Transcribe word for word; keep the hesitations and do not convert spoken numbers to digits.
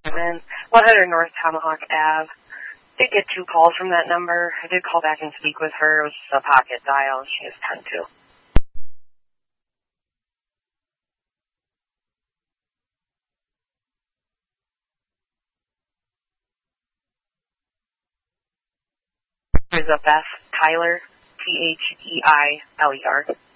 one hundred North Tomahawk Ave. Did get two calls from that number. I did call back and speak with her. It was a pocket dial. She was ten two. There's a Beth Tyler, T H E I L E R.